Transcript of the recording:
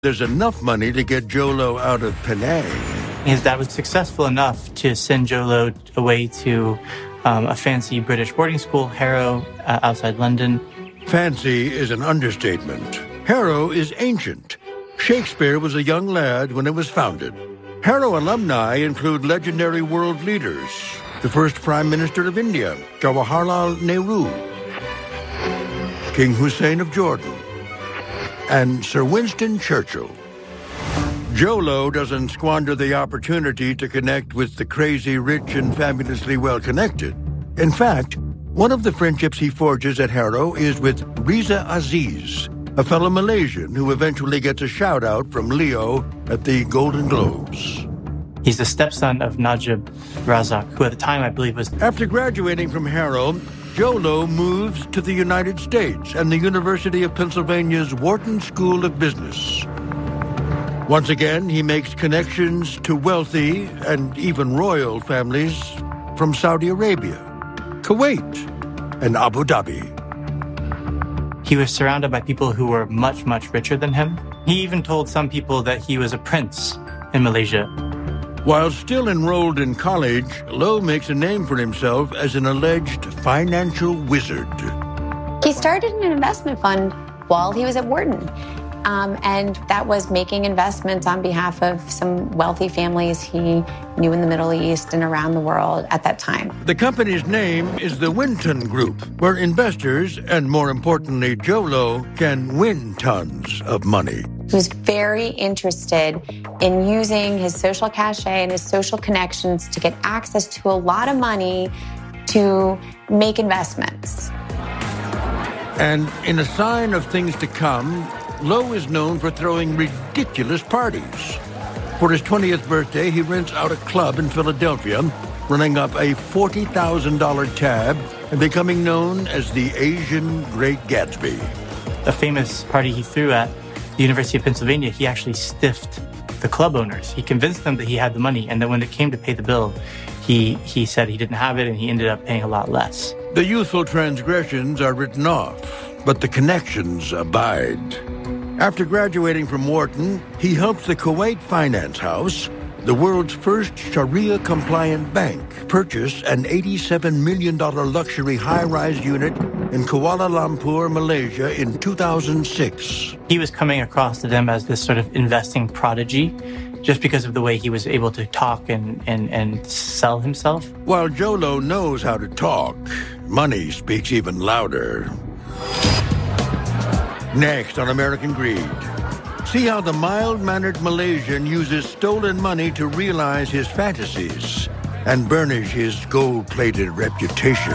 there's enough money to get Jolo out of Penang. His dad was successful enough to send Jolo away to a fancy British boarding school, Harrow, outside London. Fancy is an understatement. Harrow is ancient. Shakespeare was a young lad when it was founded. Harrow alumni include legendary world leaders. The first Prime Minister of India, Jawaharlal Nehru, King Hussein of Jordan, and Sir Winston Churchill. Jolo doesn't squander the opportunity to connect with the crazy rich and fabulously well-connected. In fact, one of the friendships he forges at Harrow is with Riza Aziz, a fellow Malaysian who eventually gets a shout-out from Leo at the Golden Globes. He's the stepson of Najib Razak, who at the time I believe was... After graduating from Harrow, Jolo moves to the United States and the University of Pennsylvania's Wharton School of Business. Once again, he makes connections to wealthy and even royal families from Saudi Arabia, Kuwait, and Abu Dhabi. He was surrounded by people who were much, much richer than him. He even told some people that he was a prince in Malaysia. While still enrolled in college, Low makes a name for himself as an alleged financial wizard. He started an investment fund while he was at Wharton. And that was making investments on behalf of some wealthy families he knew in the Middle East and around the world at that time. The company's name is the Winton Group, where investors, and more importantly, Jolo, can win tons of money. He was very interested in using his social cachet and his social connections to get access to a lot of money to make investments. And in a sign of things to come, Low is known for throwing ridiculous parties. For his 20th birthday, he rents out a club in Philadelphia, running up a $40,000 tab and becoming known as the Asian Great Gatsby. A famous party he threw at the University of Pennsylvania, he actually stiffed the club owners. He convinced them that he had the money, and then when it came to pay the bill, he said he didn't have it, and he ended up paying a lot less. The youthful transgressions are written off, but the connections abide. After graduating from Wharton, he helped the Kuwait Finance House, the world's first Sharia-compliant bank, purchase an $87 million luxury high-rise unit in Kuala Lumpur, Malaysia in 2006. He was coming across to them as this sort of investing prodigy just because of the way he was able to talk and sell himself. While Jolo knows how to talk, money speaks even louder. Next on American Greed, see how the mild-mannered Malaysian uses stolen money to realize his fantasies and burnish his gold-plated reputation.